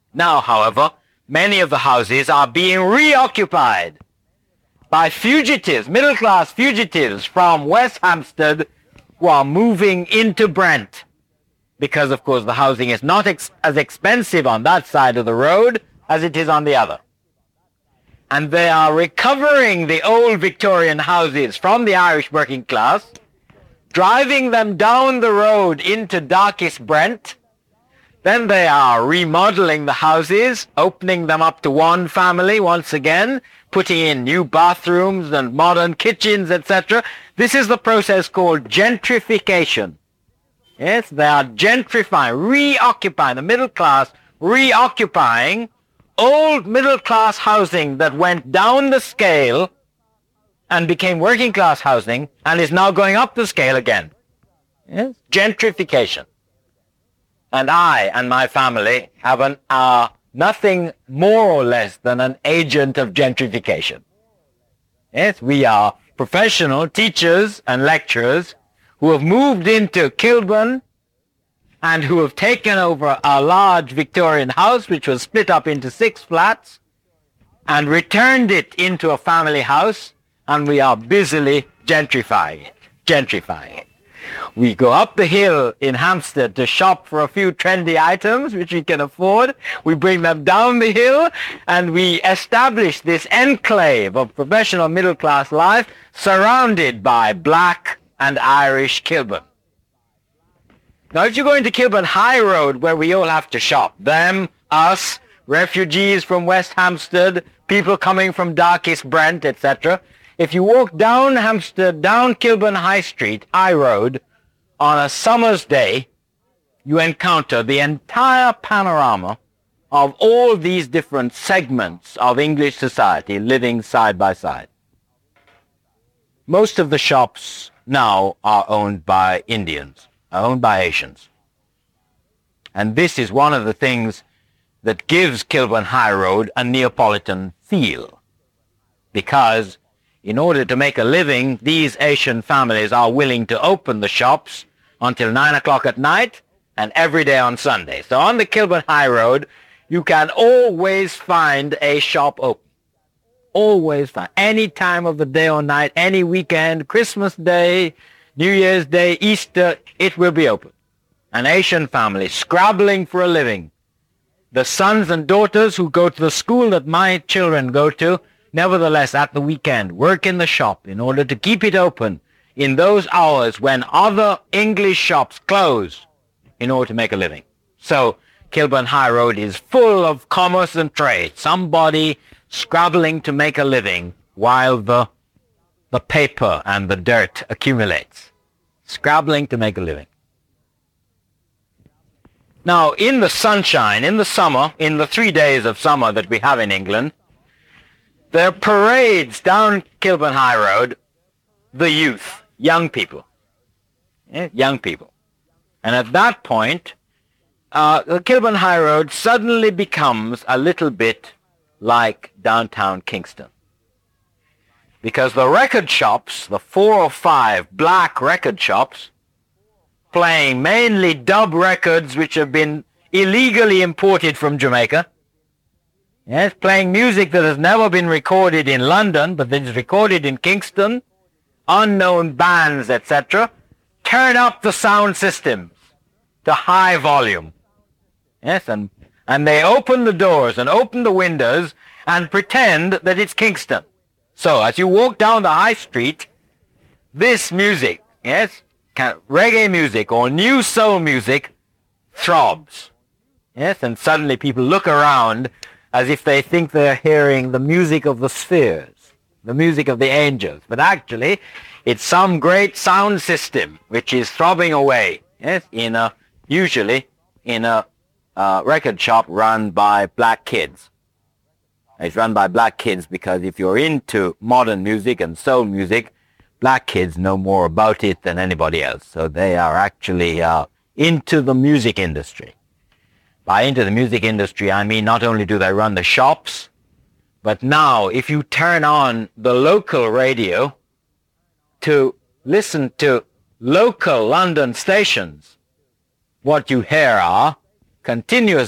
Now, however, many of the houses are being reoccupied by fugitives, middle-class fugitives from West Hampstead who are moving into Brent. Because, of course, the housing is not as expensive on that side of the road as it is on the other. And they are recovering the old Victorian houses from the Irish working class, driving them down the road into darkest Brent. Then they are remodeling the houses, opening them up to one family once again, putting in new bathrooms and modern kitchens, etc. This is the process called gentrification. Yes, they are gentrifying, reoccupying, the middle class reoccupying old middle class housing that went down the scale and became working class housing and is now going up the scale again. Yes, gentrification. And I and my family are nothing more or less than an agent of gentrification. Yes, we are professional teachers and lecturers who have moved into Kilburn and who have taken over a large Victorian house which was split up into 6 flats and returned it into a family house, and we are busily gentrifying it. We go up the hill in Hampstead to shop for a few trendy items which we can afford. We bring them down the hill and we establish this enclave of professional middle-class life surrounded by black and Irish Kilburn. Now, if you go into Kilburn High Road, where we all have to shop, them, us, refugees from West Hampstead, people coming from darkest Brent, etc., if you walk down Hampstead, down Kilburn High Street, High Road, on a summer's day, you encounter the entire panorama of all these different segments of English society living side by side. Most of the shops now are owned by Indians, are owned by Asians. And this is one of the things that gives Kilburn High Road a Neapolitan feel, because in order to make a living, these Asian families are willing to open the shops until 9 o'clock at night and every day on Sunday. So on the Kilburn High Road, you can always find a shop open. Always find. Any time of the day or night, any weekend, Christmas Day, New Year's Day, Easter, it will be open. An Asian family scrabbling for a living. The sons and daughters who go to the school that my children go to, nevertheless, at the weekend, work in the shop in order to keep it open in those hours when other English shops close in order to make a living. So Kilburn High Road is full of commerce and trade. Somebody scrabbling to make a living while the paper and the dirt accumulates. Scrabbling to make a living. Now, in the sunshine, in the summer, in the 3 days of summer that we have in England, there are parades down Kilburn High Road, the youth, young people. Young people. And at that point, the Kilburn High Road suddenly becomes a little bit like downtown Kingston. Because the record shops, the 4 or 5 black record shops, playing mainly dub records which have been illegally imported from Jamaica, yes, playing music that has never been recorded in London, but that is recorded in Kingston, unknown bands, etc., turn up the sound systems to high volume. Yes, and they open the doors and open the windows and pretend that it's Kingston. So as you walk down the high street, this music, yes, reggae music or new soul music throbs. Yes, and suddenly people look around as if they think they're hearing the music of the spheres, the music of the angels. But actually, it's some great sound system which is throbbing away, yes, usually in a record shop run by black kids. It's run by black kids because if you're into modern music and soul music, black kids know more about it than anybody else. So they are actually into the music industry. By into the music industry, I mean not only do they run the shops, but now if you turn on the local radio to listen to local London stations, what you hear are continuous